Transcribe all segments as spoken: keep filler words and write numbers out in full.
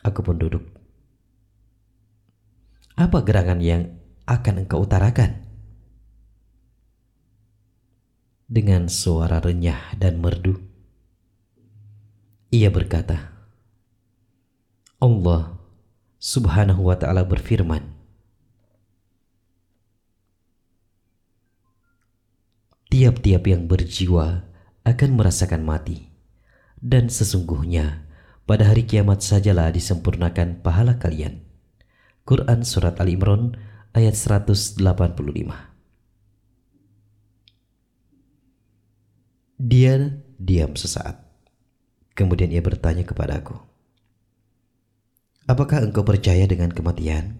Aku pun duduk. Apa gerangan yang akan engkau utarakan? Dengan suara renyah dan merdu, ia berkata, Allah Subhanahu wa ta'ala berfirman, tiap-tiap yang berjiwa akan merasakan mati, dan sesungguhnya pada hari kiamat sajalah disempurnakan pahala kalian. Quran Surat Al Imran ayat seratus delapan puluh lima. Dia diam sesaat. Kemudian ia bertanya kepadaku, apakah engkau percaya dengan kematian?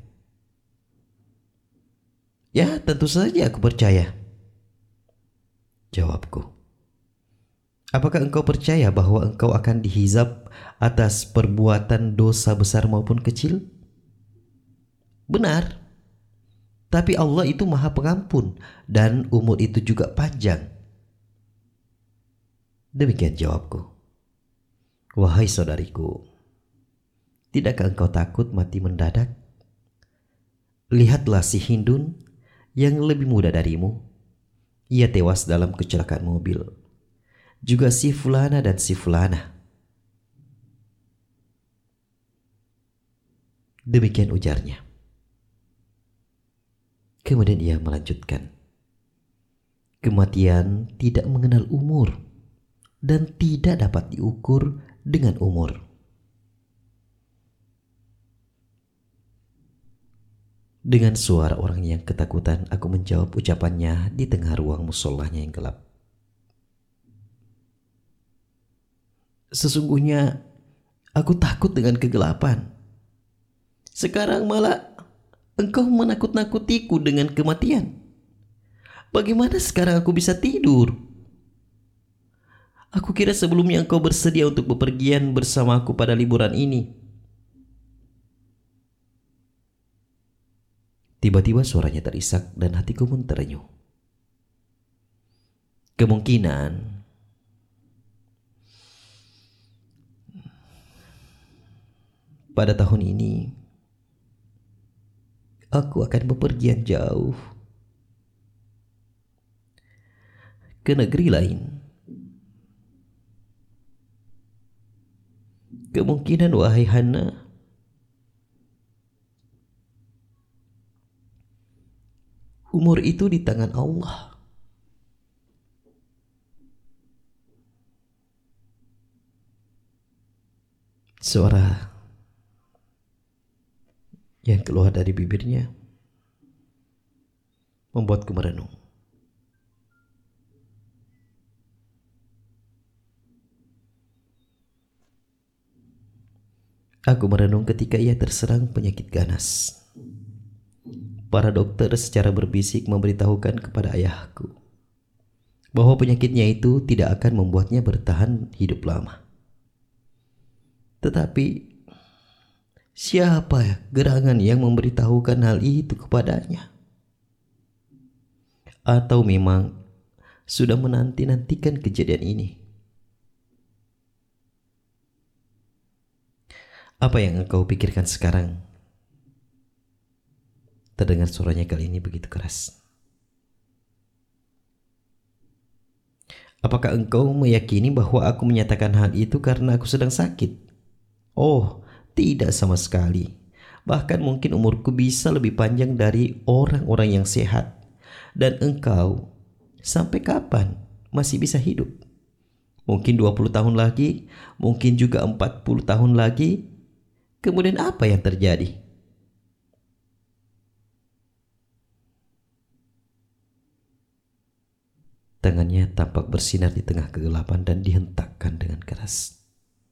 Ya, tentu saja aku percaya, jawabku. Apakah engkau percaya bahwa engkau akan dihizab atas perbuatan dosa besar maupun kecil? Benar. Tapi Allah itu Maha Pengampun dan umur itu juga panjang. Demikian jawabku. Wahai saudariku, tidakkah engkau takut mati mendadak? Lihatlah si Hindun yang lebih muda darimu. Ia tewas dalam kecelakaan mobil. Juga si Fulana dan si Fulana. Demikian ujarnya. Kemudian ia melanjutkan, kematian tidak mengenal umur dan tidak dapat diukur dengan umur. Dengan suara orang yang ketakutan, aku menjawab ucapannya di tengah ruang musolahnya yang gelap. Sesungguhnya aku takut dengan kegelapan. Sekarang malah engkau menakut-nakutiku dengan kematian. Bagaimana sekarang aku bisa tidur? Aku kira sebelumnya engkau bersedia untuk bepergian bersamaku pada liburan ini. Tiba-tiba suaranya terisak dan hatiku pun terenyuh. Kemungkinan pada tahun ini aku akan bepergian jauh ke negeri lain. Kemungkinan, wahai Hana, umur itu di tangan Allah. Suara yang keluar dari bibirnya membuatku merenung. Aku merenung ketika ia terserang penyakit ganas. Para dokter secara berbisik memberitahukan kepada ayahku bahwa penyakitnya itu tidak akan membuatnya bertahan hidup lama. Tetapi siapa gerangan yang memberitahukan hal itu kepadanya? Atau memang sudah menanti-nantikan kejadian ini? Apa yang engkau pikirkan sekarang? Terdengar suaranya kali ini begitu keras. Apakah engkau meyakini bahwa aku menyatakan hal itu karena aku sedang sakit? Oh, tidak sama sekali. Bahkan mungkin umurku bisa lebih panjang dari orang-orang yang sehat. Dan engkau sampai kapan masih bisa hidup? Mungkin dua puluh tahun lagi, mungkin juga empat puluh tahun lagi. Kemudian apa yang terjadi? Tangannya tampak bersinar di tengah kegelapan dan dihentakkan dengan keras.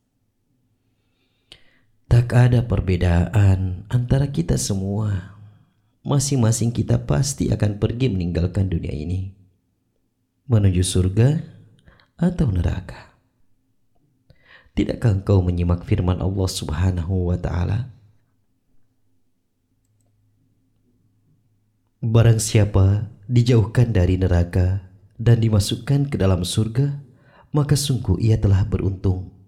Tak ada perbedaan antara kita semua. Masing-masing kita pasti akan pergi meninggalkan dunia ini, menuju surga atau neraka. Tidakkah engkau menyimak firman Allah Subhanahu wa ta'ala? Barang siapa dijauhkan dari neraka dan dimasukkan ke dalam surga, maka sungguh ia telah beruntung.